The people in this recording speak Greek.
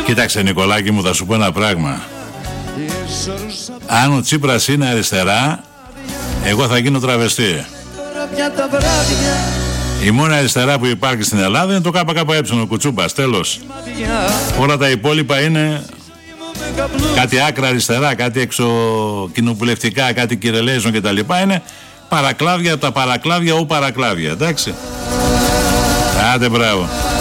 Κοίταξε Νικολάκη μου, θα σου πω ένα πράγμα. Αν ο Τσίπρας είναι αριστερά, εγώ θα γίνω τραβεστή. Η μόνη αριστερά που υπάρχει στην Ελλάδα είναι το ΚΚΕ, ο Κουτσούμπας, τέλος. Όλα τα υπόλοιπα είναι κάτι άκρα αριστερά, κάτι εξοκοινοβουλευτικά, κάτι κυρελέζων κτλ. Είναι παρακλάδια, τα παρακλάδια παρακλάδια, εντάξει. Άντε μπράβο.